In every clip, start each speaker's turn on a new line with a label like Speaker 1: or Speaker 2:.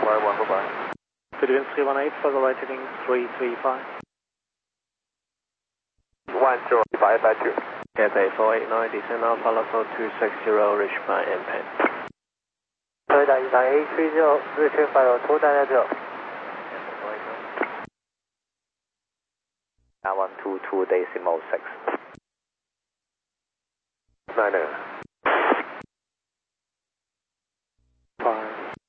Speaker 1: 1, bye-bye.
Speaker 2: Between 318 for the right heading 335.
Speaker 1: 1035, back to you.
Speaker 3: Cathay 489, descend Alpha level 260, reached by MPAN.
Speaker 2: Toyota Isai 830, retrieve final 290.
Speaker 3: 122.6.
Speaker 1: 90.
Speaker 2: 5.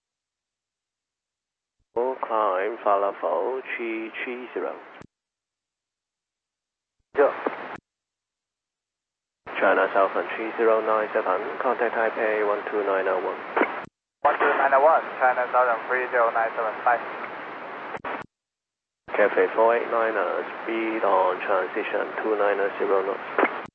Speaker 3: Full climb, Alpha level 330. China Southern 3097, contact Taipei 12901.
Speaker 1: 12901, China Southern 30975.
Speaker 3: Cathay 489, speed on transition 290 knots.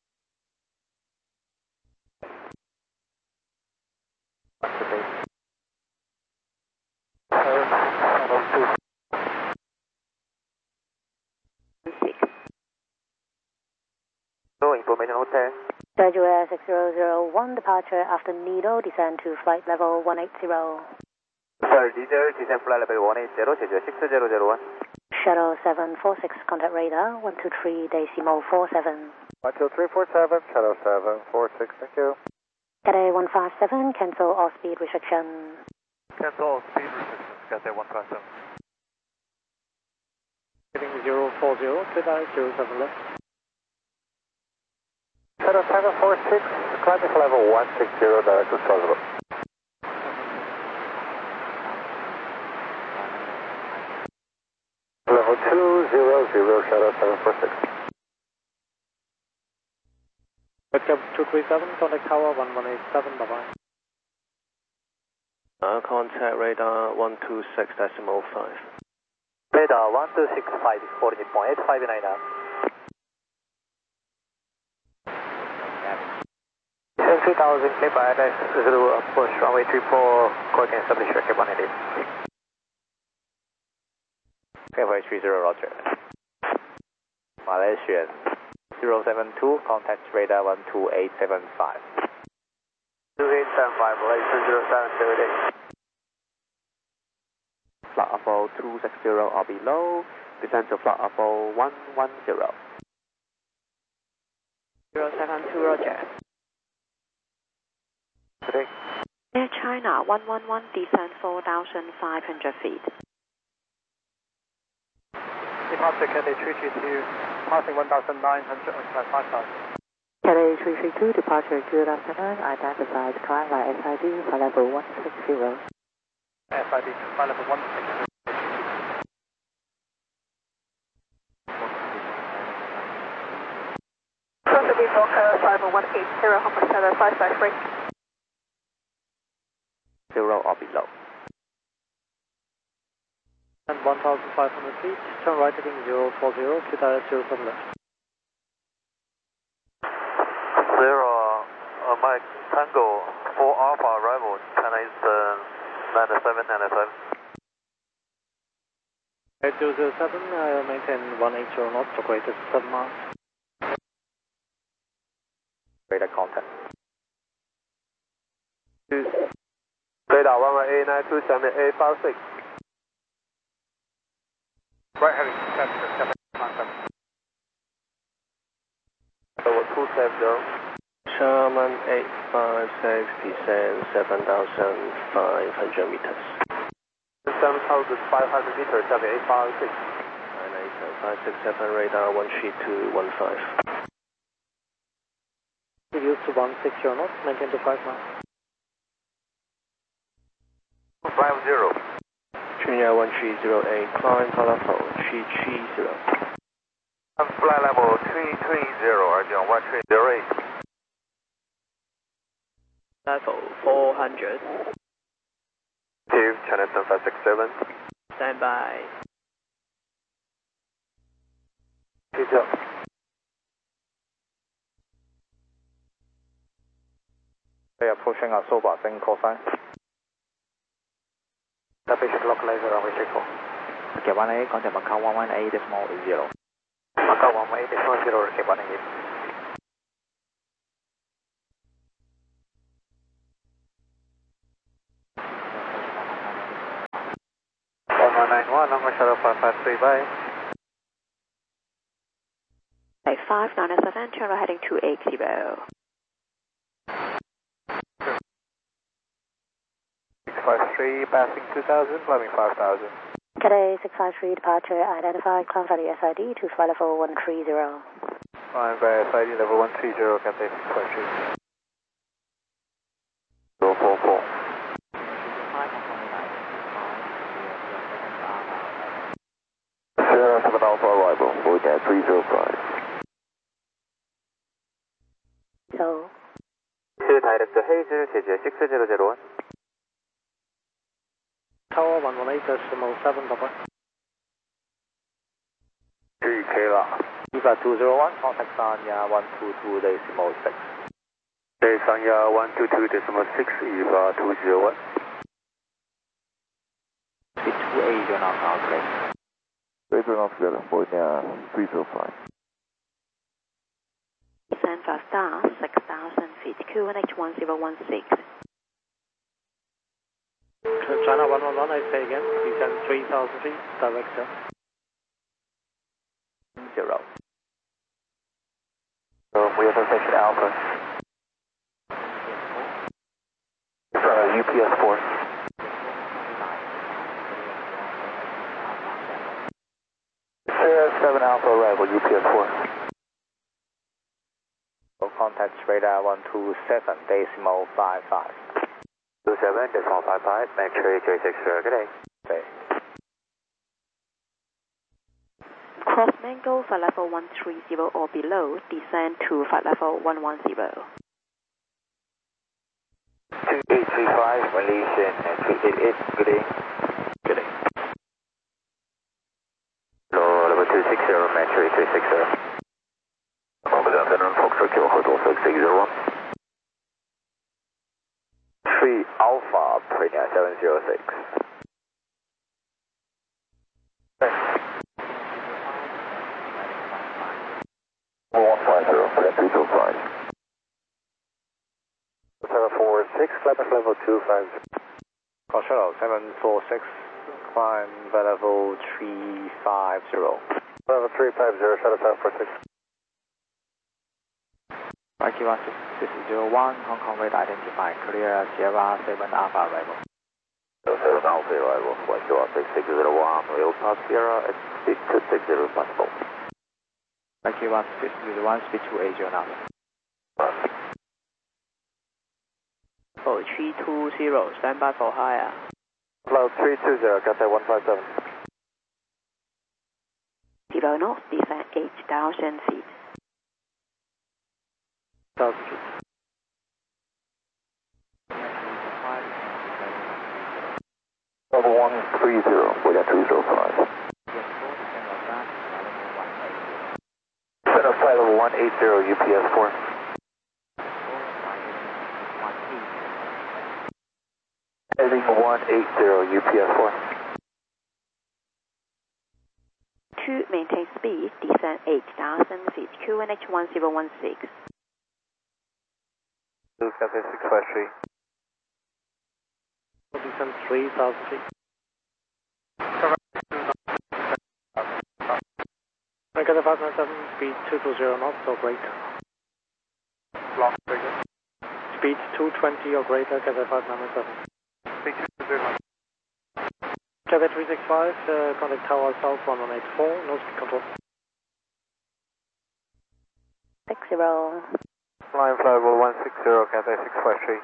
Speaker 1: Information hotel.
Speaker 4: Nigeria 6001, departure after Nido, descend to flight level 180.
Speaker 1: Sir, leader, descend flight level 180, Jeju 60001.
Speaker 4: Shuttle 746, contact radar 123.47.
Speaker 1: 12347, Shuttle 746, thank you.
Speaker 4: Cathay 157, cancel all speed restriction.
Speaker 1: Cancel all speed restrictions, Cathay 157.
Speaker 2: Heading 040, Toyota 07 left.
Speaker 1: Shuttle 746, climatic level 160, direct to Charlotte. Level 200, Shuttle 746.
Speaker 2: Westcap 237, contact tower 1187, bye-bye.
Speaker 3: Contact radar 126.5.
Speaker 1: Radar 1265, coordinate point 8599. 3000, clear by LS, Zulu approach runway 34, coordinate establish Cape 180.
Speaker 3: Cape 30, roger. Malaysian 072, contact radar 12875.
Speaker 1: 2875, Malaysia 0778.
Speaker 3: Flight level 260 or below, descend to flight level 110.
Speaker 4: 072, roger. Air China 111, descend 4,500 feet.
Speaker 1: Departure Cathay 332, passing 1,900 on 5,000.
Speaker 4: Cathay 332, departure good afternoon, identified climb by SID, flight level 160.
Speaker 1: SID, flight level 160.
Speaker 4: Proceeding Volker, flight level 180, Humber 7553.
Speaker 3: 0 or below.
Speaker 2: And 1,500 feet, turn right heading 040, Toyota 07 left.
Speaker 1: Mike Tango 4 Alpha arrival, China Eastern 9795.
Speaker 2: 8007, maintain 180 knots for greatest 7 miles.
Speaker 3: Radar contact.
Speaker 1: Radar 118927 Right heading, Captain, Level 270.
Speaker 3: Sherman 856, descend 7,500 meters.
Speaker 1: 7,500 meters, 7856.
Speaker 3: 567, radar 13215.
Speaker 2: Reduce to 160 knots, maintain to 5 miles.
Speaker 1: 50.
Speaker 3: Junior 1308, climb level 330.
Speaker 1: Flight level 330, Arjun 1308.
Speaker 3: Level 400.
Speaker 1: Steve, China 7567.
Speaker 3: Stand by.
Speaker 1: Good job. We are pushing our Soba, then call sign. Sufficient localizer runway 34.
Speaker 3: Okay, 18, contact Macau 118.0.
Speaker 1: Macau 118.0, Cape 188. 991, number shuttle 553, bye.
Speaker 4: 5997, turn right heading 280.
Speaker 1: 653, passing 2000, climbing 5000.
Speaker 4: Today 653 departure identified, climb by the SID to flight level 130.
Speaker 1: Climb by SID level 130, Cathay 653.
Speaker 3: 044. Sierra 7 Alpha arrival, Void 305.
Speaker 4: So,
Speaker 3: direct to Hazel, JJ 6001.
Speaker 2: Tower 118.7, Papa.
Speaker 3: 3K 啦。20201, contact Sanya 122.6. Sanya 122.6, EVA 201.
Speaker 2: Speed 280 on our outlet.
Speaker 3: Radar off together, Void 305.
Speaker 4: descend 5 star, 6,000 feet, QNH 1016.
Speaker 2: China 111, I say again, descend 3,000 feet, direct sir.
Speaker 3: 0. We have position Alpha. UPS 4. Sierra 7 Alpha arrival, UPS 4. Contact radar 127.55. 27.55, make sure you J6, good day. Okay.
Speaker 4: Cross mango for level 130 or below, descend to flight level 110.
Speaker 3: 2835, Malaysian 388, good day. Good day. Hello, level 260, match 360. Good afternoon, Foxtrot Kilo Hotel 6601. 3 Alpha, Premier 706. Okay. 150, Premier 325. 746, climb at level 250. Call shuttle 746, climb at level 350. Level 350, shuttle 746.
Speaker 2: Mikey 161, Hong Kong radar identified, clear Sierra 7 Alpha arrival.
Speaker 3: 7 Alpha arrival, flight 26601, Real South Sierra, at speed 260 possible.
Speaker 2: Mikey 161, speed 280 now.
Speaker 4: Oh, 320, stand by for higher.
Speaker 3: Cloud 320, Cathay 157.
Speaker 4: 0 knots, descend 8,000 feet.
Speaker 2: 1,000 feet.
Speaker 3: Level 130, we got 305. Center flight level 180, UPS 4. Heading 180, UPS 4.
Speaker 4: To maintain speed, descend 8,000 feet, QNH 1016.
Speaker 1: Cathay 653.
Speaker 2: Descend 3,000 feet. Cathay 597, speed 220 knots or greater.
Speaker 1: Long figure.
Speaker 2: Speed 220 or greater, Cathay 597.
Speaker 1: Speed 220.
Speaker 2: Cathay 365, contact Tower South 1184, no speed control.
Speaker 4: 60.
Speaker 1: Flying flight level 160, Cathay 653.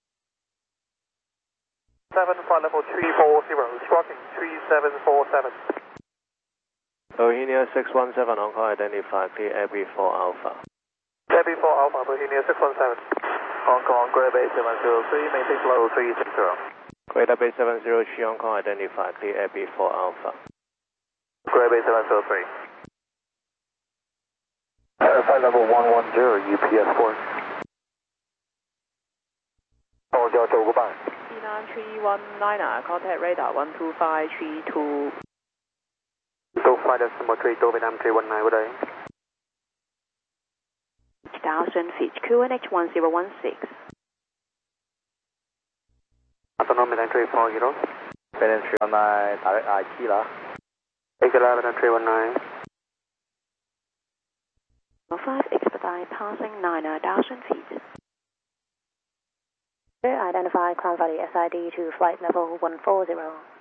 Speaker 1: 7 flight level 340, squawking 3747.
Speaker 5: Bohemia 617, Hong Kong identified, clear AB4 Alpha.
Speaker 1: AB4 Alpha, Bohemia 617. Hong Kong, Great Bay 703, maintain level 360.
Speaker 5: Greater Bay 703, Hong Kong identified, clear AB4 Alpha.
Speaker 1: Great Bay 703.
Speaker 3: Flight level 110, UPS 4. Oh, 叫9个半。
Speaker 4: C9319, contact radar 12532.
Speaker 3: Go flight decimal 3, Go Vietnam 319, good day.
Speaker 4: 8,000 feet, QNH 1016.
Speaker 3: Autonomous 9340.
Speaker 2: Balance 319, direct IT 啦。
Speaker 3: 11 319.
Speaker 4: 5 expedite passing 9,000 feet. Identify Cloud Valley SID to flight level 140.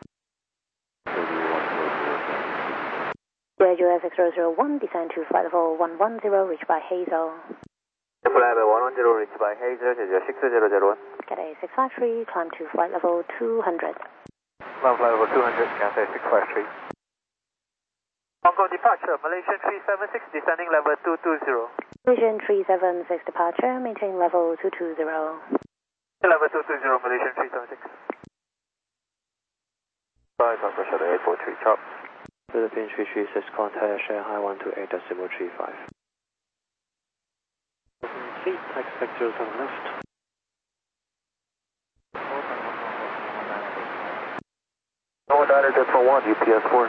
Speaker 4: JUS 6001, descend to flight level 110, reached by Hazel.
Speaker 1: Flight level 110, reached by Hazel, JUS 6001.
Speaker 4: Cathay 653, climb to flight level 200.
Speaker 1: Climb flight level 200, Cathay 653. Hong Kong departure, Malaysian 376, descending level 220.
Speaker 4: Malaysian 376 departure, maintain level 220.
Speaker 1: Level 220, Malaysian 376. Sorry, Concord Shadow 843, chop.
Speaker 5: Philippine 336, contact Shanghai 128.035.
Speaker 2: 3, taxi back 07 left.
Speaker 1: No, 9 UPS 4.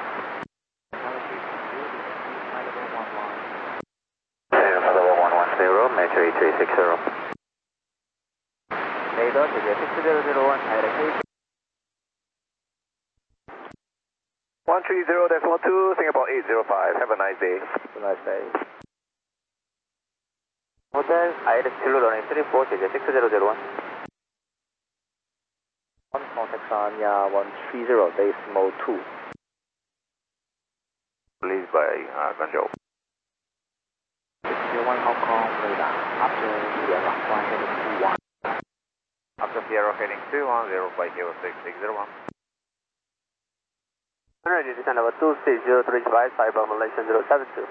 Speaker 3: Level 110, Metro 360.
Speaker 2: Radar, JUS 6001, direct Hazel.
Speaker 1: 130.12, Singapore 805, have a nice day.
Speaker 2: Have a nice day. Hotel, IRS Kilo running 34, JUS 6001. 1 contact Sanya 130, decimal 2.
Speaker 3: Released by Guangzhou.
Speaker 2: 601 Hong Kong, radar, after Sierra, flying heading 21.
Speaker 3: After Sierra heading 210 by Kilo 6601.
Speaker 1: Ready, descend level 26035, cyber Malaysian 072.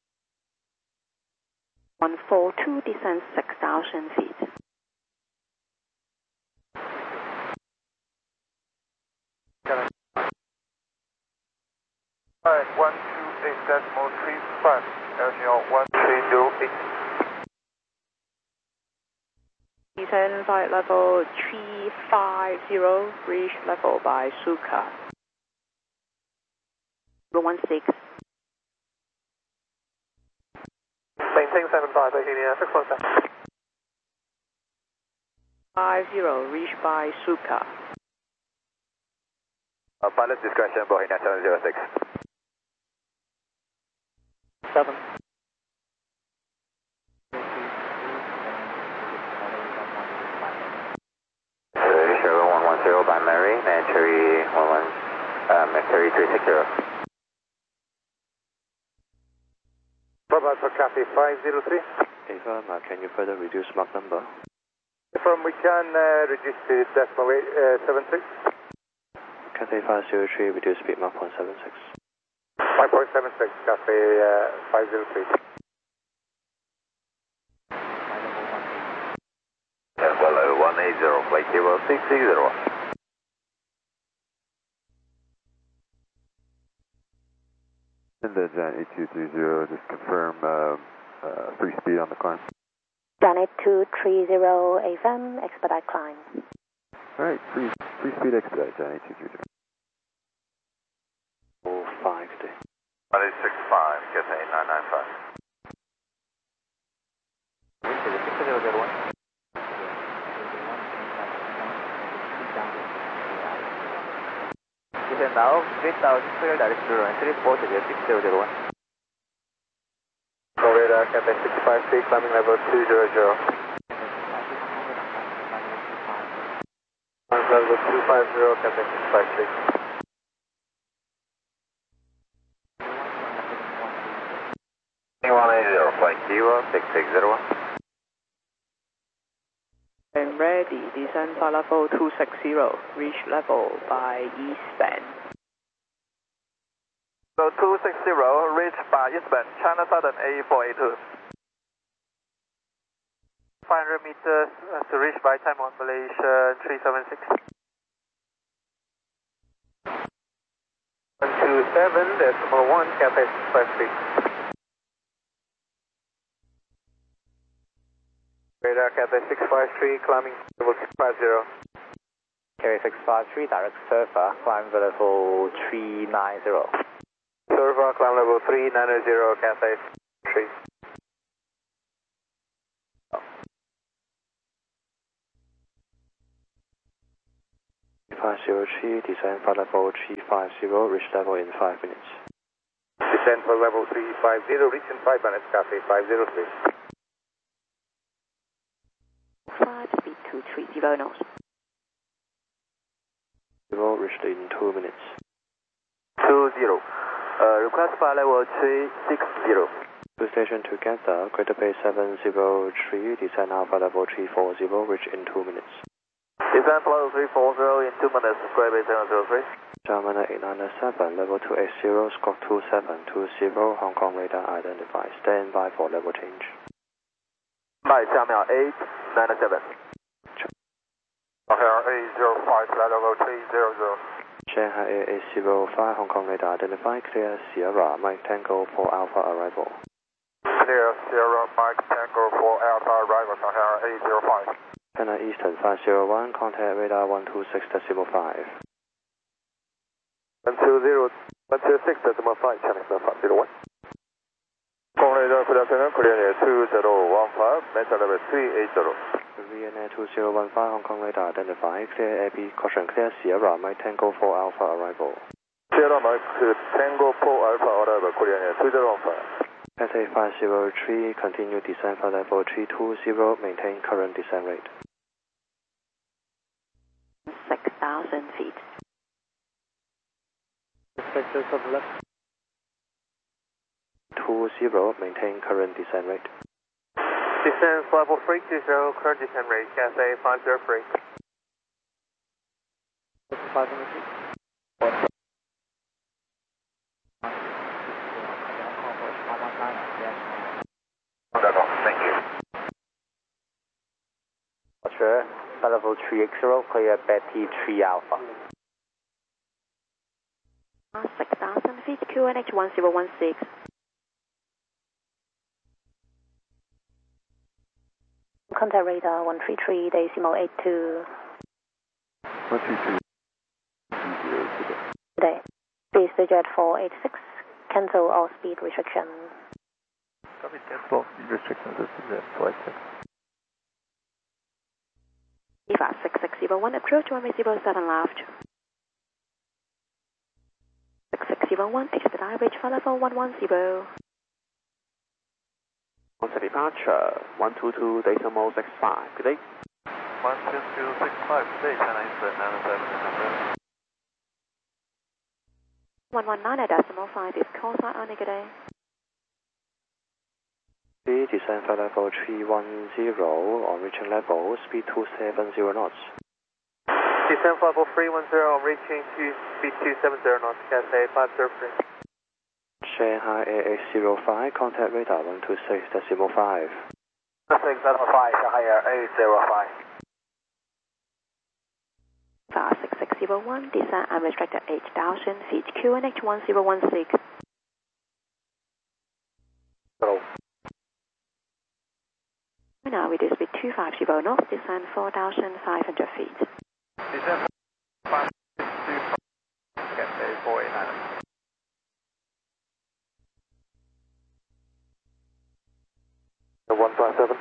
Speaker 4: 142, descend 6,000 feet.
Speaker 1: Alright, 128.35, LGL 1308.
Speaker 6: Descend flight level 350, reach level by Suka. 016.
Speaker 1: Maintain 75, Bohemia 617.
Speaker 6: 50, reach by Suka.
Speaker 3: Pilot's discretion, Bohemia 706.
Speaker 2: 7.
Speaker 3: Sherwood 110 by Mary, Manchuri 360.
Speaker 1: Bye-bye for Cathay 503.
Speaker 5: Affirm, can you further reduce Mach number?
Speaker 1: From we can reduce to decimal 76.
Speaker 5: Cathay 503, reduce speed Mach 0.76.
Speaker 1: 5.76, Cathay 503.
Speaker 3: Well, 180, flight Kilo 660.
Speaker 7: And then Janet 8230, just confirm free speed on the climb.
Speaker 4: Janet 230 AFM, expedite climb.
Speaker 7: Alright, free speed expedite, Janet 8230.
Speaker 5: 50.
Speaker 3: 165, Cathay 995.
Speaker 2: 6001. Descend now, 3000, clear direct to run 34, JUS 6001.
Speaker 1: Radar, Cathay 653, climbing level 200. Level 250, Cathay 653.
Speaker 3: 180, flight Kilo 6601.
Speaker 6: And ready, descend flight level 260, reach level by eastbound.
Speaker 1: So 260, reach by eastbound, China Southern A482. 500 meters to reach by Taiwan, Malaysia 376. 127.1, Cathay 653. Radar Cathay 653, climbing level 650.
Speaker 2: Carry 653, direct surfer, climb level 390.
Speaker 1: Surfer, climb level 390, Cathay 3.
Speaker 5: 703, descend for level 350, reach level in 5 minutes.
Speaker 3: Descend for level 350, reach in 5 minutes, Cathay 503.
Speaker 4: 5, speed 230 knots.
Speaker 5: Reached in 2 minutes.
Speaker 1: 20. Request for level 360.
Speaker 5: Two station together, Greater Bay 703, descend Alpha level 340, reach in 2 minutes.
Speaker 1: Descend for level 340 in 2 minutes, Greater Bay 703.
Speaker 5: German 897, level 280, squawk 2720, Hong Kong radar identified. Stand by for level change.
Speaker 1: 迈下秒 897.
Speaker 3: O'Hare 805, flight level 300.
Speaker 5: Shanghai AA05, Hong Kong radar identified. Clear Sierra, Mike Tango for Alpha arrival.
Speaker 3: Clear Sierra, Mike Tango for Alpha arrival, O'Hare 805.
Speaker 5: China Eastern 501, contact radar 126.5.
Speaker 3: 126.5, China 501. Hong radar, good afternoon, Korean Air 2015, Meta level 380.
Speaker 5: Korean Air 2015, Hong Kong radar identified. Clear AB, caution, clear Sierra, Mike Tango for Alpha arrival.
Speaker 3: Sierra, Mike Tango for Alpha arrival, Korean Air 2015.
Speaker 5: Cathay 503, continue descent for level 320, maintain current descent rate.
Speaker 4: 6,000 feet.
Speaker 2: Inspector to the left.
Speaker 5: 20, maintain current descent rate.
Speaker 1: Descend for level 320, current descent rate, Cathay 503.
Speaker 2: 500 feet.
Speaker 3: Thank you. Roger, level 380, clear Betty 3 Alpha.
Speaker 4: 6,000 feet, QNH 1016. Contact radar 133.82.
Speaker 7: 133.
Speaker 4: Today. Please digit 486. Cancel all speed restriction.
Speaker 7: Copy, cancel speed restrictions. This is it. Flight 6.
Speaker 4: EVA 6601, approach 107 left. 6601, expedite reach for level 110.
Speaker 5: On departure, 122.65. Good day.
Speaker 1: 12265, today, China Eastern 907.
Speaker 4: 119.5 is call sign on negative.
Speaker 5: Descend for level 310, on reaching level, speed 270 knots.
Speaker 1: Descend for level 310, I'm reaching to speed 270 knots, Cathay 503.
Speaker 5: Shanghai AA05, contact radar 126.5.
Speaker 3: 605, Shanghai Air 805.
Speaker 4: 6601, descend unrestricted 8,000 feet, QNH 1016.
Speaker 3: Hello.
Speaker 4: Now we do speed 250 knots, descend 4,500 feet.
Speaker 1: Descend 525, Cathay 489.
Speaker 3: 157.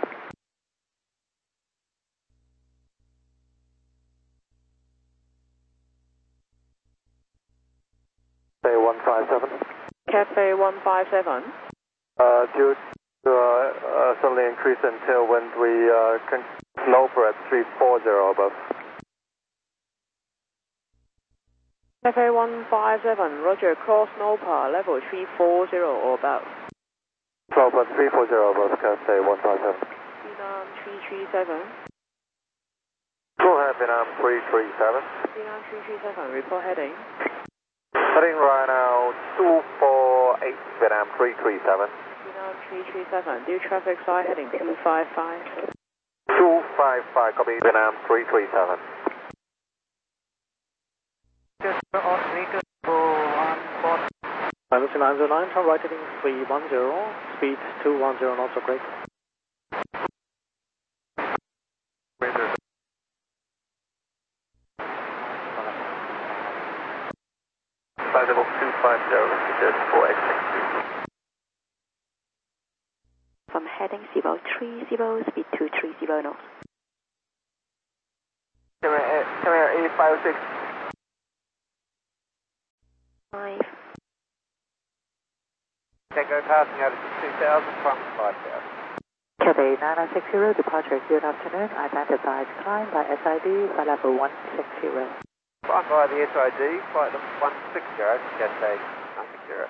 Speaker 3: Say 157.
Speaker 6: Cathay 157.
Speaker 3: Due to suddenly increase in tailwind, we can snowbird at 340 above.
Speaker 6: Cathay 157, roger, cross NOPA, level 340 or above.
Speaker 3: Snowbird 340 above, Cathay 157.
Speaker 6: Vietnam 337.
Speaker 3: Go ahead, Vietnam 337.
Speaker 6: Vietnam 337, report heading.
Speaker 3: Heading right now 248, Vietnam 337.
Speaker 6: Vietnam 337, due traffic side heading 255.
Speaker 3: 255, copy, Vietnam 337.
Speaker 2: Lucy 909, turn right heading 310, speed 210 knots of great.
Speaker 1: Level 250, 4X62.
Speaker 4: From heading 030, speed 230 knots.
Speaker 1: Come here, 856.
Speaker 4: 5.
Speaker 1: Tango passing altitude 2000 from 5000.
Speaker 4: Cathay 9960, departure, good afternoon. Identified climb by SID, flight level 160.
Speaker 1: Flying by the SID, flight level 160, Cathay 960.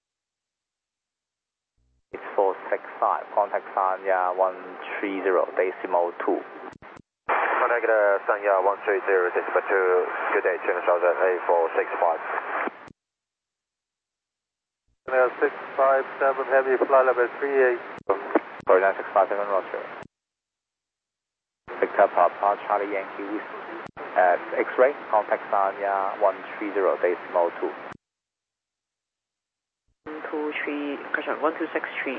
Speaker 2: It's 465, contact Sanya 130, decimal 2.
Speaker 3: Contact Sanya 130, decimal 2, good day, China Southern A465.
Speaker 1: 657 heavy, flight level 38.
Speaker 2: Sorry, 9657, roger. Victor Papa, Charlie Yankee Whiskey. X-ray, contact Sanya 130, decimal 2.
Speaker 6: 123, 1263.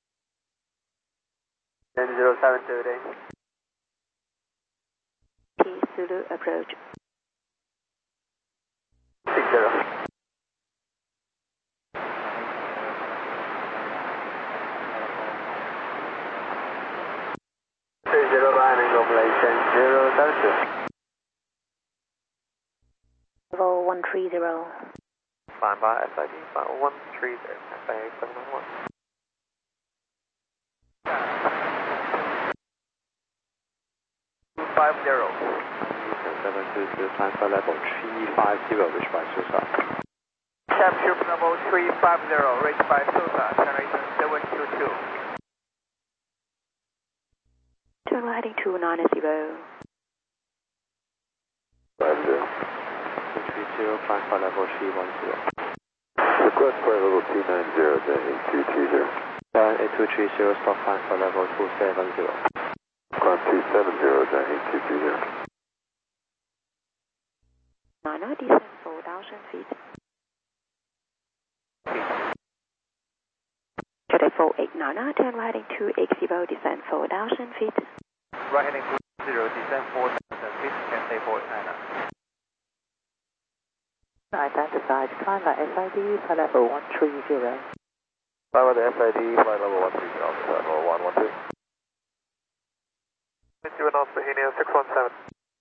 Speaker 1: 1007
Speaker 4: P Zulu approach.
Speaker 1: 60. Malaysian 072.
Speaker 4: Level 130.
Speaker 1: Flying by SID, flight 130, Cathay 791.
Speaker 5: Houston 722, climb for level 350, reach by Susa.
Speaker 1: Capture level 350, reached by Sosa, generation 722.
Speaker 4: Turn right heading 290.
Speaker 5: 330, climb for level 310.
Speaker 7: Request flight level 290, then 8220.
Speaker 5: 8230, stop climb for level 270.
Speaker 7: Climb 270, then 8220.
Speaker 4: 90, descend 4,000 feet. Cathay 489, turn right heading 280, descend 4,000 feet.
Speaker 1: Right heading 20, descend 4,000 feet, Cathay 489.
Speaker 4: Identified climb by SID, flight level 130.
Speaker 3: Fly by the SID, flight level 130, flight level 112.
Speaker 1: 0 knots, Bohemia 617.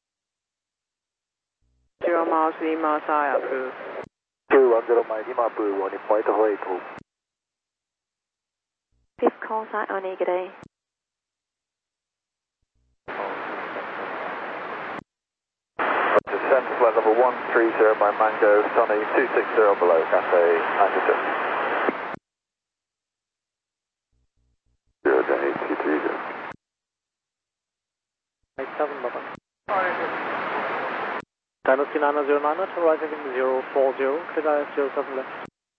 Speaker 6: 0 miles, Lima, SI approved.
Speaker 3: 210 miles, Lima, Blue, on the point of 82.
Speaker 4: 5th call sign on Cathay.
Speaker 3: Descend flight level 130 by Mango, Sunny 260 below, Cathay 92.
Speaker 7: 0, then 8230.
Speaker 2: 87, bye-bye. Dynasty 9009, turn right heading 040, clear 07 left.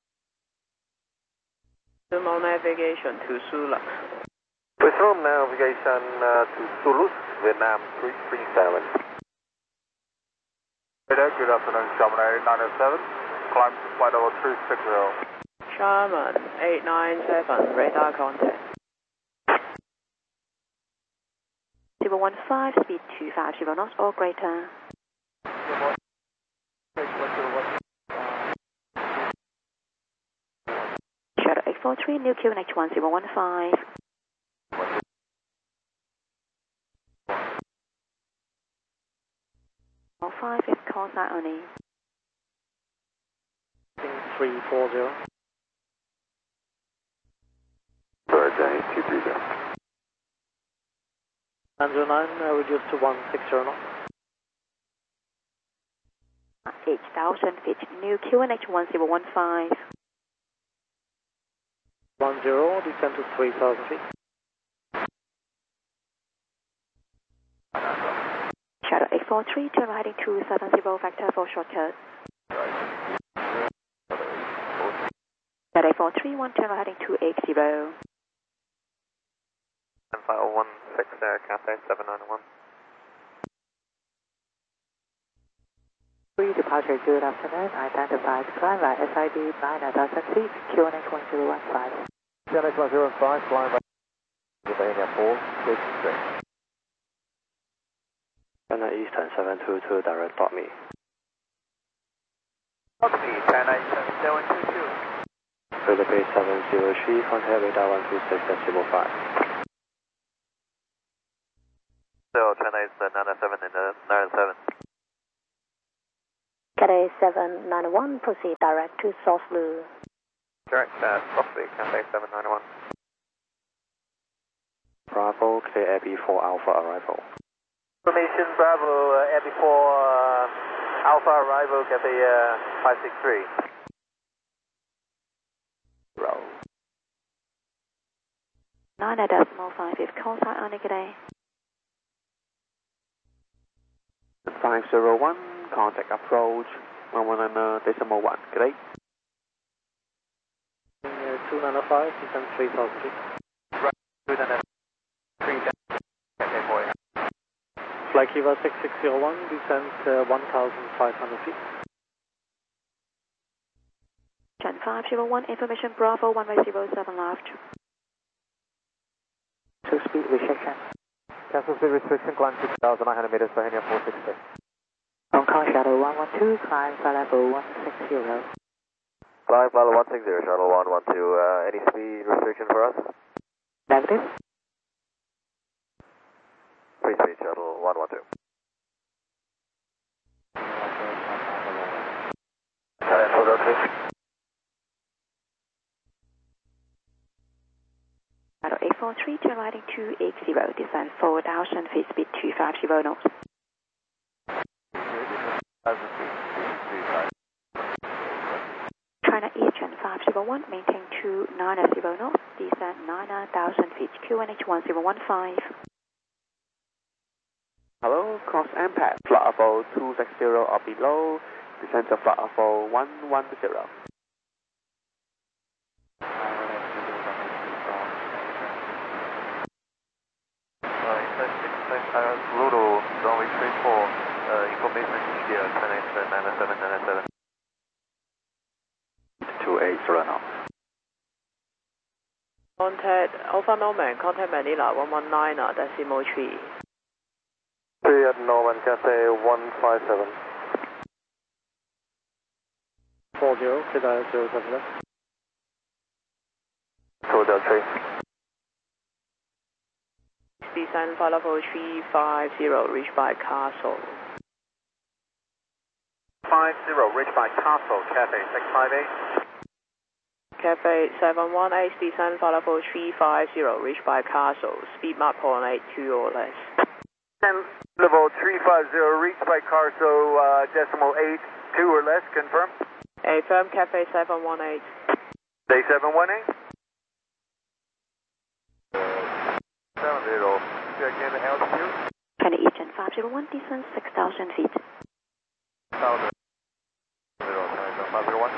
Speaker 6: Resume navigation to Sula.
Speaker 3: Resume navigation to Zulus, Vietnam 337. Good afternoon, Sherman 897. Climb to flight level 260.
Speaker 6: Sherman 897, radar contact.
Speaker 4: 015, speed 250 knots or greater. Shadow 843, new QNH 1015. 05, 5th call sign only.
Speaker 2: 340.
Speaker 7: Bird, then 8230.
Speaker 2: 909, reduced to 160 knots.
Speaker 4: 8,000 feet, new QNH 1015.
Speaker 2: 10, descend to 3,000 feet.
Speaker 4: Shadow 843, turn right heading 270, vector for shortcut. Shadow 843, turn right heading 280.
Speaker 1: And flight 160, Cathay 791.
Speaker 4: Departure, good afternoon. Identified climb by SID 9,000 feet, QNH 1015.
Speaker 3: QNH 1015, flying by Bohemia 463.
Speaker 5: China Eastern 722, direct dot me.
Speaker 1: Copy, China Eastern 722.
Speaker 5: Philippines 703, contact radar 126.05.
Speaker 1: So China Eastern 97 and 97.
Speaker 4: Cathay Cathay 791, proceed direct to South Blue.
Speaker 1: Direct, Softly, Cathay 791.
Speaker 5: Bravo, clear Air B4 Alpha arrival.
Speaker 1: Information Bravo, Air B4 Alpha arrival, Cathay 563.
Speaker 5: Row.
Speaker 4: 9.5 if contact on today.
Speaker 5: 501, contact approach 119.1, great.
Speaker 2: 295, descend 3000 feet.
Speaker 1: Right, 293, Cathay 4.
Speaker 2: Flight Kiva 6601, descent 1500 feet.
Speaker 4: Trent 501, information Bravo 107 left.
Speaker 2: 2-speed restriction.
Speaker 1: Cancel speed restriction, climb 6,900 meters per Henia 460.
Speaker 4: Hong Kong Shuttle 112, climb flight level 160.
Speaker 1: Flying Follow 160, Shuttle 112, any speed restriction for us?
Speaker 4: Negative.
Speaker 1: Free speed, Shuttle 112.
Speaker 4: Shuttle 843, turn right in 280, descend 4,000 feet, speed 250 knots. China Eastern 501, maintain 290 knots, descend 9,000 feet, QNH 1015.
Speaker 5: Hello, cross impact, flight level 260 or below, descend to flight level 110.
Speaker 1: Lulu, runway 34, information media, 1087,
Speaker 3: 280 now.
Speaker 6: Contact Alpha Norman, contact Manila 119.3.
Speaker 3: 3 at Norman, Cathay 157.
Speaker 2: 40, clear 07 left.
Speaker 3: 2-3.
Speaker 6: Descend flight level 350, reached by Castle.
Speaker 1: 50, reached by Castle, Cathay 658.
Speaker 6: Cathay 718, descend flight level 350, reached by Castle. Speed map 0.82 or less.
Speaker 1: Level 350, reached by Castle, decimal 82 or less, confirm.
Speaker 6: Affirm Cathay 718.
Speaker 1: Day 718. 70, check in the altitude.
Speaker 4: China Eastern 501, descend 6,000 feet.
Speaker 1: 1000. 501.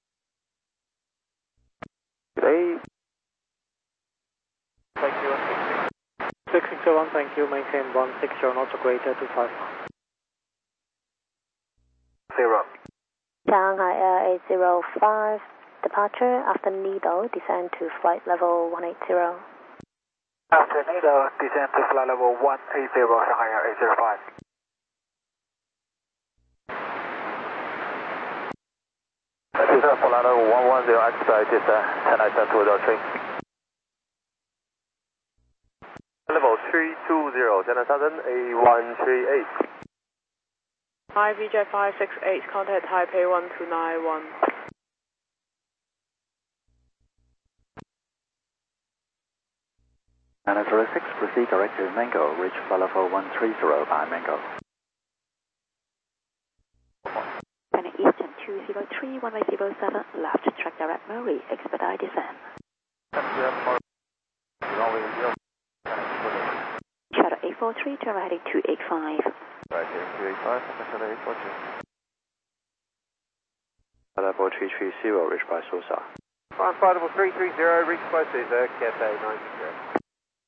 Speaker 5: Great.
Speaker 1: Thank you.
Speaker 2: 661, thank you, maintain 160 knots or greater to 5.
Speaker 1: 0.
Speaker 4: Shanghai Air 805, departure after Nido, descend to flight level 180.
Speaker 1: After Nido, descend to flight level 180, Shanghai Air 805. Descend flight level 110, expedite descent, 1097 Level 320, China Southern A138.
Speaker 6: Hi VJ 568, contact Taipei 1291.
Speaker 3: And 06, proceed direct to Mango, reach flight level 130 by Mango.
Speaker 4: China Eastern 203, 107, left, track direct Murray, expedite descent. Shuttle 843, turn right 285.
Speaker 1: Right here, 285, Shuttle 843.
Speaker 5: Level 330, reached by Sosa.
Speaker 1: On flight level 330, reached by Sosa, Cathay 90.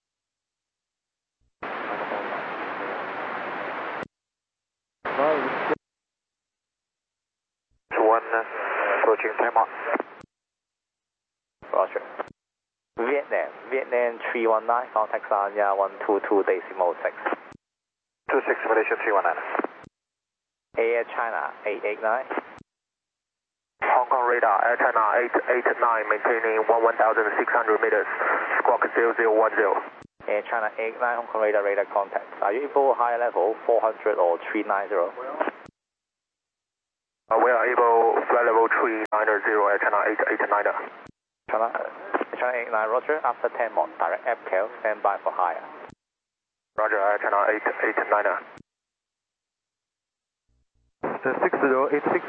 Speaker 1: Approaching Taiwan.
Speaker 3: Roger. Vietnam 319, contact Sanya 122.6.
Speaker 1: 26 Malaysia 319.
Speaker 3: Air China 889.
Speaker 1: Hong Kong radar, Air China 889, maintaining 11,600 meters, squawk 0010.
Speaker 3: Air China 89, Hong Kong radar contact. Are you able higher level 400 or 390?
Speaker 1: We are able flight level 390 at China 889.
Speaker 3: China 889, Roger. After 10 knots, direct FKL, stand by for higher.
Speaker 1: Roger, China 889. 6086.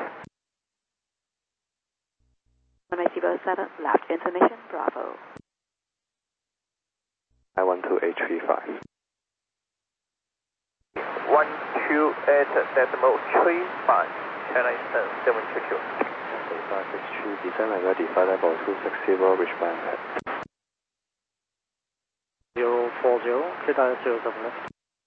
Speaker 4: 187, left information, Bravo.
Speaker 5: 912-835.
Speaker 1: 128.35, China Eastern 7QQ.
Speaker 5: 3563, descend and ready, flight level 260, reach by head.
Speaker 2: 040, clear direct 07 left.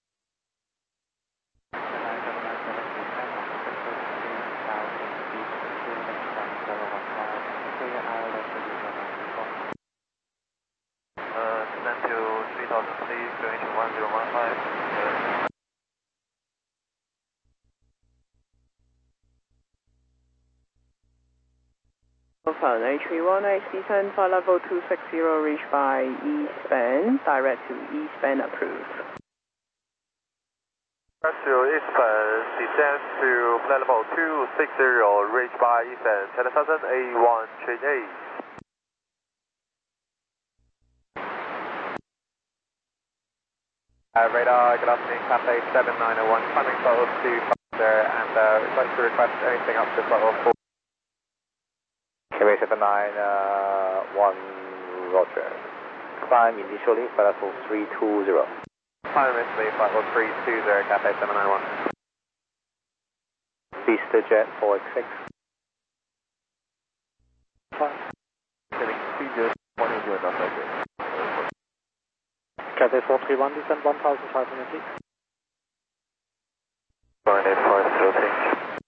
Speaker 1: Descend to 3000 feet, going to 1015.
Speaker 6: Alpha A318, descend flight level 260, reach by eastbound, direct to eastbound approved.
Speaker 1: Direct to eastbound, descend to flight level 260, reach by eastbound, 10,000 A138. Radar, good afternoon, Cathay 7901, climbing flight level 250, and we'd like to request anything up to flight level 4.
Speaker 3: KBA 791, Roger. Climb initially, flight level 320.
Speaker 1: Climb initially, flight level 320, Cathay 791.
Speaker 3: Vista Jet 486.
Speaker 1: Heading 30, 180,
Speaker 2: Cathay 431, descend 1,500 feet.
Speaker 1: 485,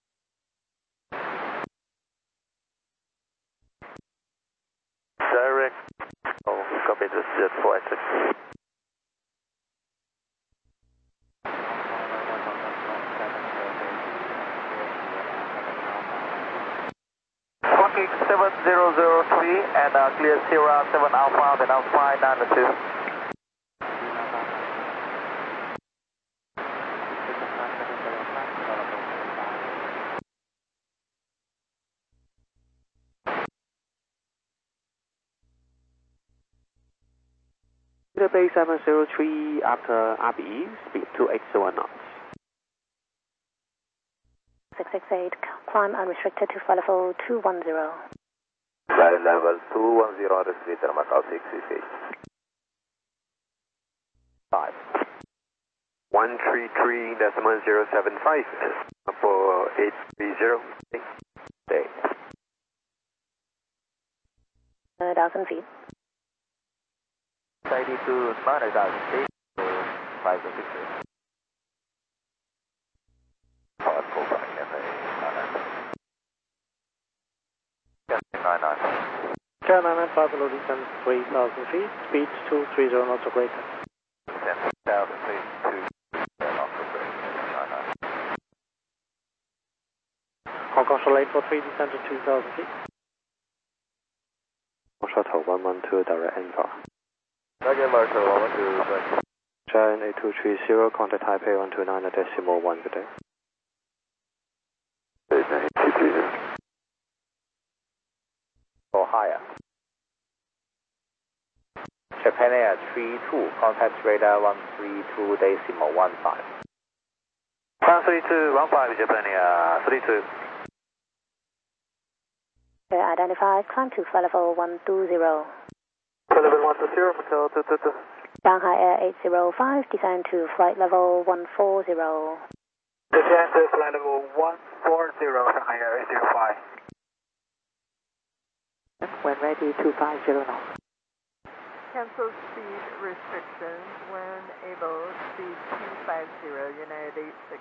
Speaker 1: direct. Oh, copy this jet 486. Clocking 7003 and clear Sierra 7 Alpha, then Alpha 992.
Speaker 5: Bay 703 after RBE, speed 280 knots.
Speaker 8: 668, climb unrestricted to flight level 210.
Speaker 1: Flight level 210, receiver Macau 668. 5. 133.075 for 830. Stay.
Speaker 8: 1,000 feet.
Speaker 1: 92 to 9,000 feet, 560. Power Cobra, Cathay 99.
Speaker 2: China 995 below descend 3,000 feet, speed 230 knots or greater.
Speaker 1: 10,000 feet, 2 knots or greater, 99.
Speaker 2: Hong Kong Chalet 43, descend to 2,000 feet.
Speaker 5: Shuttle 112, direct Envar.
Speaker 1: Again, Marshall 112,
Speaker 5: Giant 8230, contact Taipei 129.1, good day.
Speaker 1: 8230.
Speaker 3: For higher. Japan Air 32, contact radar 132.15.
Speaker 1: 13215, Japan Air 32.
Speaker 8: Identified, climb to flight level 120.
Speaker 1: Flight level 120, Macau 222.
Speaker 8: Shanghai Air 805, descend to flight level 140.
Speaker 1: Descend to flight level 140, Shanghai Air 805.
Speaker 4: When ready, 250 knots.
Speaker 9: Cancel speed restrictions when able, speed 250, United 860.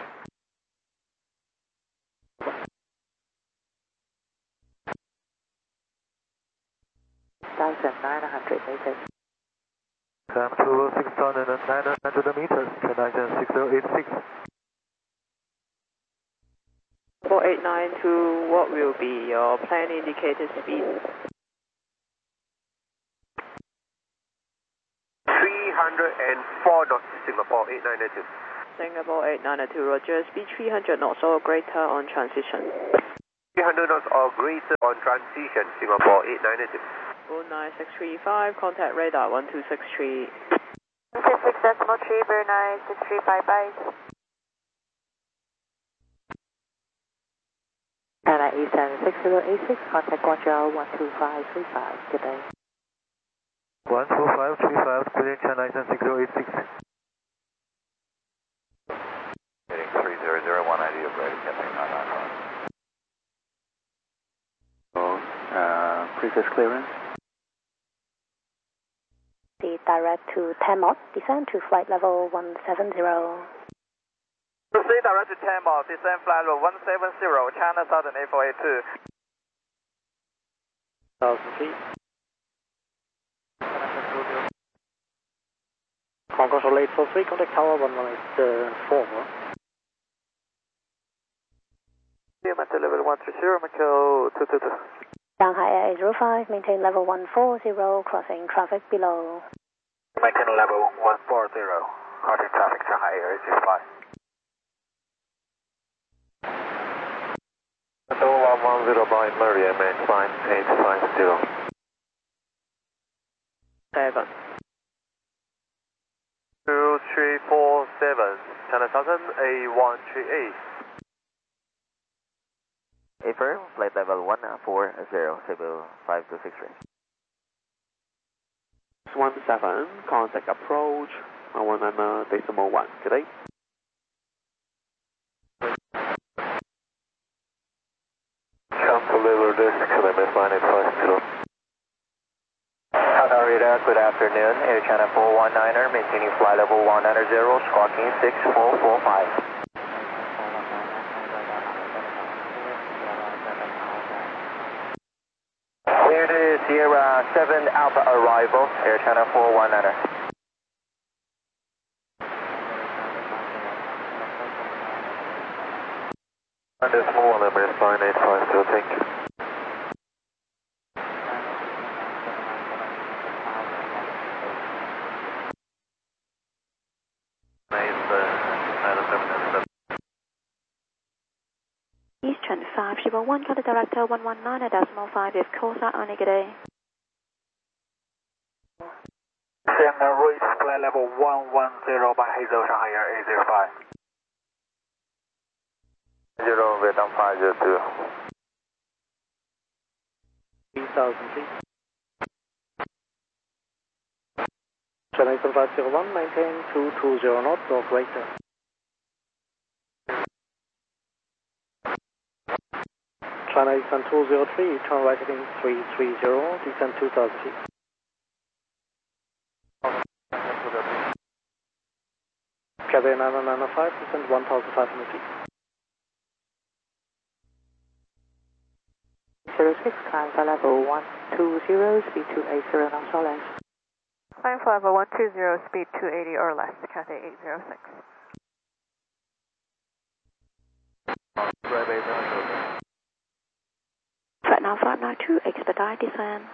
Speaker 4: 1,900 meters.
Speaker 1: Climb to 6,900 meters, Chennai 6086.
Speaker 6: 4892, what will be your plan indicated speed?
Speaker 1: 304 knots, Singapore 8992.
Speaker 6: Singapore 892, Roger, speed 300 knots or greater on transition.
Speaker 1: 300 knots or greater on transition, Singapore 892.
Speaker 6: 49635, contact radar 1263.
Speaker 10: 56.3, Bear 9635, bye.
Speaker 4: China Eastern 6086, contact Guangzhou 12535. Good day.
Speaker 1: 12535, clear China Eastern 6086.
Speaker 3: Heading 300, 190 of ready, Cathay 991.
Speaker 2: Previous clearance.
Speaker 8: The direct to Tamot, descend to flight level 170.
Speaker 1: Proceed direct to Tamot, descend flight level 170, China Southern A482.
Speaker 2: 1,000 feet. Hong Kong Control 843, contact tower 118.4.
Speaker 1: Macau level 130, Macau 222.
Speaker 8: Shanghai Air 805, maintain level 140, crossing traffic below.
Speaker 1: Maintain level 140, crossing traffic Shanghai Air 805. Control 110 by Maria, main flight 850.
Speaker 6: 7.
Speaker 1: 2347, China Southern A138. Affirm, flight level 140, Cebu 5263.
Speaker 5: 17, contact approach 119.1. Good day.
Speaker 1: Council level this kilometer line 850.
Speaker 3: Qatar radar, good afternoon. Air China 419er, maintaining flight level 190, squawking 6445. Clear to Sierra 7 Alpha arrival, Air China 419er.
Speaker 1: Decimal 1 Emirates line 850, thank you.
Speaker 8: Eastern 501, contact director 119.5 if calls are on a good day.
Speaker 1: Signal reach flight level 110 by Hazel Shanghai Air 805. 0 Vietnam 502.
Speaker 2: 3,000 feet. China Eastern 501, maintain 220 knots or greater. China Eastern 203, turn right heading 330, descend 2,000 feet. Cathay 9995, descend 1,500 feet.
Speaker 4: 06, climb flight level 120, speed 280 knots or less.
Speaker 9: Climb flight level 120, speed 280 or less, Cathay 806.
Speaker 8: Flight now 592, expedite descend.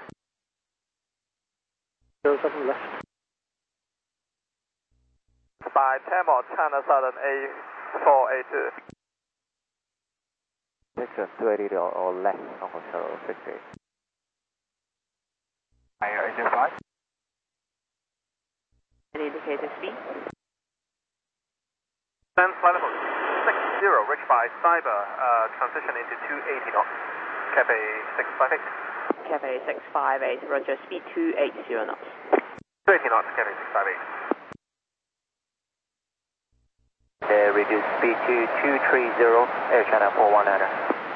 Speaker 2: 07 left.
Speaker 1: By Tamot, China Southern A482.
Speaker 2: Section 280 or less, Hong Kong Shuttle 68.
Speaker 1: Air 805.
Speaker 6: And indicator speed.
Speaker 1: Then flight level 60, reach by Cyber, transition into 280 knots. Cathay 658.
Speaker 6: Cathay 658, Roger, speed 280 knots.
Speaker 1: 280 knots, Cathay 658.
Speaker 3: Reduce speed to 230, Air China 419er.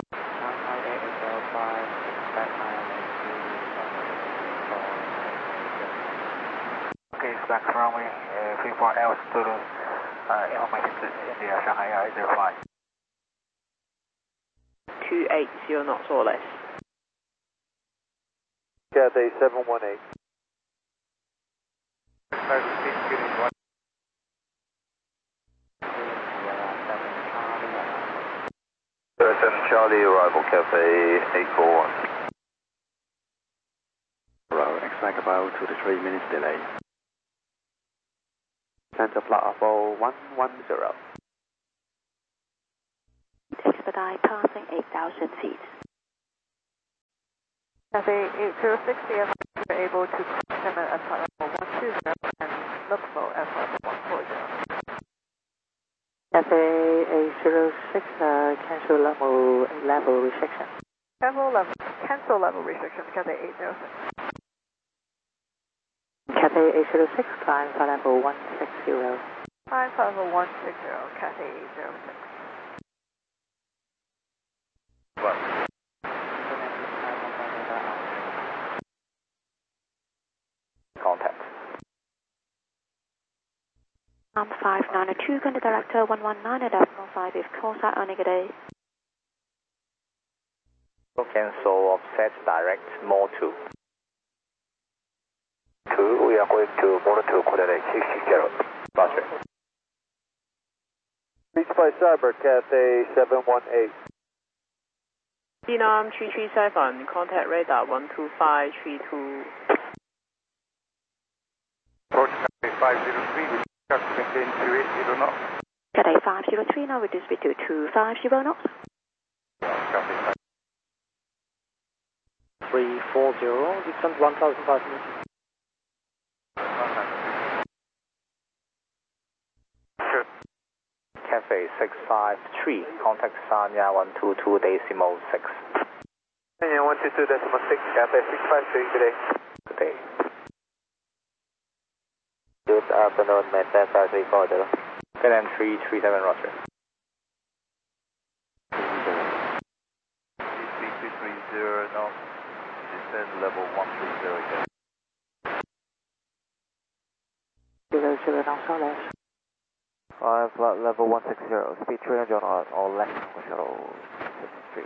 Speaker 1: Okay, back runway 34 altitude, information to India, Shanghai Air 805.
Speaker 6: 280 knots or less.
Speaker 1: Cathay 718. Charlie, arrival Cathay 841.
Speaker 5: Expect about 2 to 3 minutes delay. descend to flight level 110.
Speaker 8: Expedite passing 8,000 feet.
Speaker 9: Cathay 806, the F are able to descend at flight level 120 and look for at flight level 140.
Speaker 4: Cathay 806, cancel level restriction.
Speaker 9: Cancel level restrictions, Cathay 806.
Speaker 4: Cathay 806, climb flight level 160.
Speaker 9: Climb flight level 160, Cathay 806.
Speaker 3: Contact.
Speaker 8: 592, contact director 119.5 if call sign on negative.
Speaker 3: Cancel offset direct more 2. 2, we are going to Mono 2, coordinate 660. Roger.
Speaker 1: Reach by Cyber, Cathay 718.
Speaker 6: Vietnam 337, contact radar 12532.
Speaker 1: Approach Cathay 503, maintain 280 knots.
Speaker 8: Cathay 503, now reduce speed to 250 knots.
Speaker 1: Copy.
Speaker 2: 340, descend 1,500 meters.
Speaker 1: Sure.
Speaker 3: Cathay 653, contact Sanya 122.6.
Speaker 1: Sanya 122.6, Cathay 653, good day.
Speaker 3: Good day. Good afternoon, maintain 534. KLM 337, roger.
Speaker 7: 330 knots, descend level 130 again.
Speaker 4: 00 knots or less.
Speaker 2: Flight level 160, speed 300 or less for shuttle 63.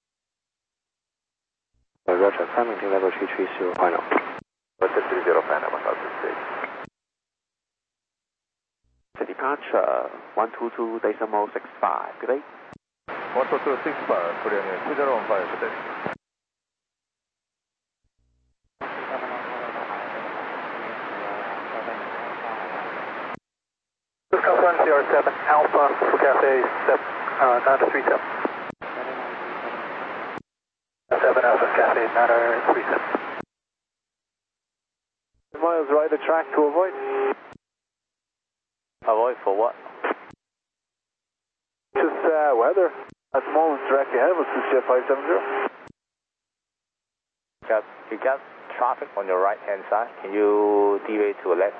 Speaker 5: Roger, climbing level 330 final.
Speaker 3: 330 final, 1006.
Speaker 5: Departure 122.65, good day.
Speaker 7: 122.65, clear 2015, good day.
Speaker 1: Confirm CR7 Alpha for Cathay 937. 7 Alpha Cathay 937.
Speaker 3: Miles right of track to avoid. Avoid for what?
Speaker 1: Just weather. At the moment, directly ahead of us is Jet 570.
Speaker 3: You got traffic on your right hand side. Can you deviate to the left?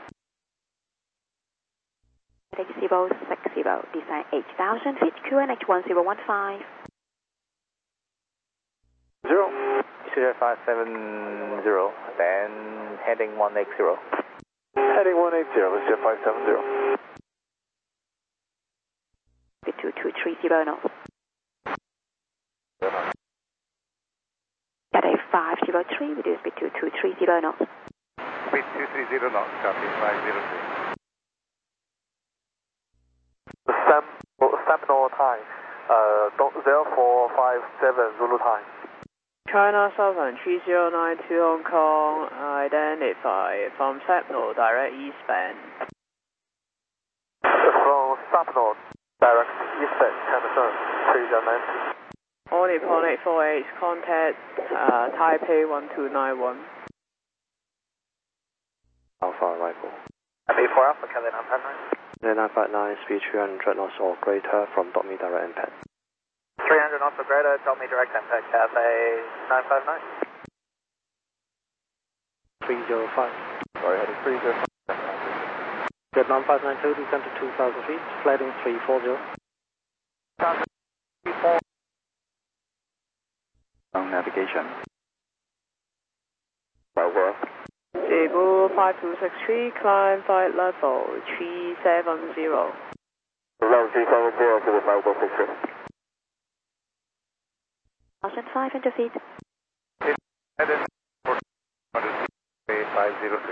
Speaker 8: 6060, descend 8,000 feet, QNH 1015.
Speaker 3: 0. Jet 570, then heading 180.
Speaker 1: Heading 180, is Jet 570.
Speaker 8: 2230 knots. Cathay 503, reduce speed to 2230 knots.
Speaker 7: Speed 230 knots, copy 503.
Speaker 1: Seminole time, 0457 Zulu time.
Speaker 6: China Southern 3092 Hong Kong, identify from Seminole direct eastbound.
Speaker 1: From Seminole, direct eastbound, Canada 3092.
Speaker 6: All Nippon 848, contact Taipei 1291.
Speaker 5: Alpha arrival.
Speaker 1: B4 Alpha, Cathay 959.
Speaker 5: 959, speed 300 knots or greater from Dot Me direct impact.
Speaker 1: 300 knots or greater, Dot Me direct impact, Cathay 959.
Speaker 2: 305.
Speaker 7: Sorry, heading 305.
Speaker 2: Vietnam 592, descend to 2,000 feet, flighting 340.
Speaker 7: On navigation.
Speaker 3: Over.
Speaker 6: Cebu 5263, climb flight level 370.
Speaker 3: Level 370 to the 563.
Speaker 8: 1,500 feet.
Speaker 7: Heading 503.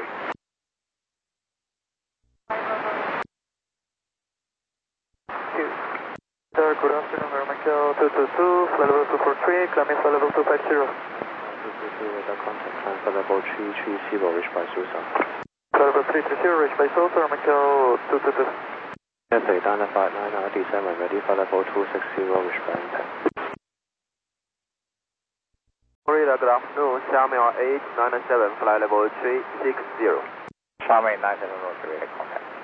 Speaker 1: Sir, good afternoon, Aeromexico 222, flight level 243, climbing flight level 250.
Speaker 5: 222 radar contact, climb flight level 330, reached by Susan.
Speaker 1: level 330, reach by Seoul, Thermical 222.
Speaker 5: Cathay Dana 59 RD7 ready for level 260, reach by impact.
Speaker 1: Florida, good afternoon, Xiaomi 897, fly level 360.
Speaker 2: Xiaomi 970, ready contact.